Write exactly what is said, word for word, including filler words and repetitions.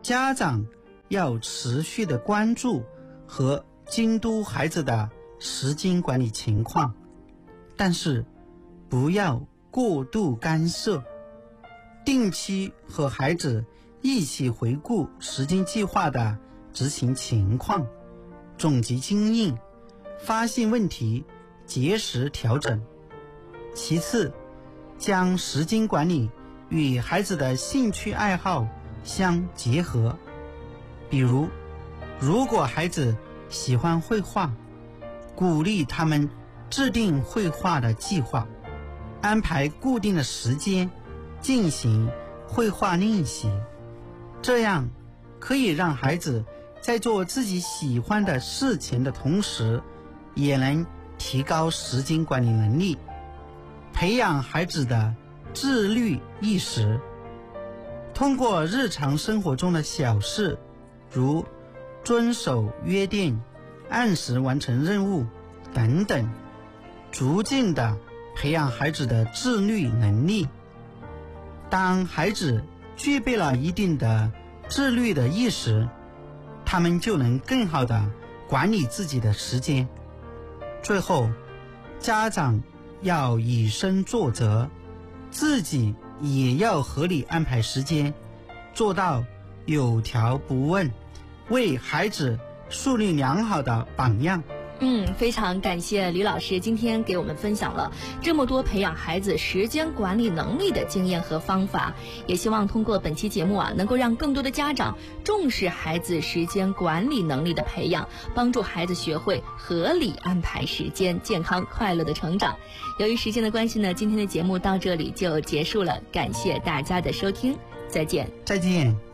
家长要持续的关注和监督孩子的时间管理情况，但是不要过度干涉，定期和孩子一起回顾时间计划的执行情况，总结经验，发现问题，及时调整。其次，将时间管理与孩子的兴趣爱好相结合。比如，如果孩子喜欢绘画，鼓励他们制定绘画的计划，安排固定的时间进行绘画练习，这样可以让孩子在做自己喜欢的事情的同时，也能提高时间管理能力，培养孩子的自律意识。通过日常生活中的小事，如遵守约定、按时完成任务等等，逐渐地培养孩子的自律能力。当孩子具备了一定的自律的意识，他们就能更好地管理自己的时间。最后，家长要以身作则，自己也要合理安排时间，做到有条不紊，为孩子树立良好的榜样。 嗯，非常感谢吕老师今天给我们分享了这么多培养孩子时间管理能力的经验和方法，也希望通过本期节目啊，能够让更多的家长重视孩子时间管理能力的培养，帮助孩子学会合理安排时间，健康快乐的成长。由于时间的关系呢，今天的节目到这里就结束了，感谢大家的收听，再见。 再见。